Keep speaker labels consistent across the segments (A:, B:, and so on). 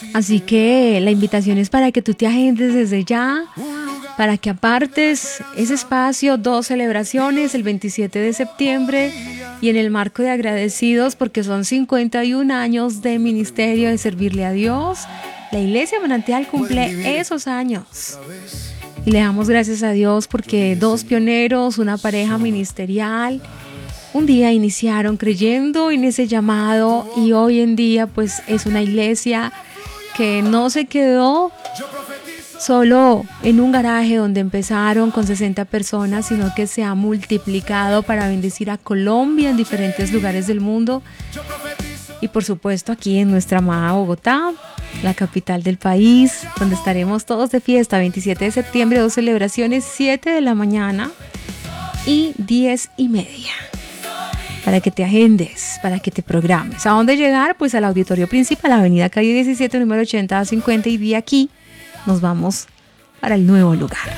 A: Así que la invitación es para que tú te agendes desde ya, para que apartes ese espacio, 2 celebraciones, el 27 de septiembre y en el marco de agradecidos porque son 51 años de ministerio, de servirle a Dios. La Iglesia Manantial cumple esos años. Y le damos gracias a Dios porque 2 pioneros, una pareja ministerial, un día iniciaron creyendo en ese llamado y hoy en día pues es una iglesia que no se quedó solo en un garaje donde empezaron con 60 personas, sino que se ha multiplicado para bendecir a Colombia en diferentes lugares del mundo y por supuesto aquí en nuestra amada Bogotá, la capital del país, donde estaremos todos de fiesta. 27 de septiembre, 2 celebraciones, 7 de la mañana y 10:30. Para que te agendes, para que te programes. ¿A dónde llegar? Pues al auditorio principal, avenida calle 17, número 80-50, y de aquí nos vamos para el nuevo lugar.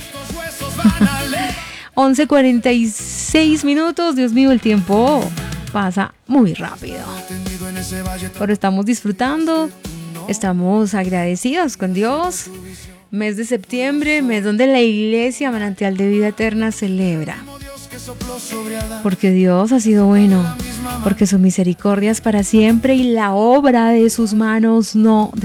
A: 11:46 minutos, Dios mío, el tiempo pasa muy rápido. Pero estamos disfrutando, estamos agradecidos con Dios. Mes de septiembre, mes donde la Iglesia Manantial de Vida Eterna celebra. Porque Dios ha sido bueno, porque su misericordia es para siempre y la obra de sus manos no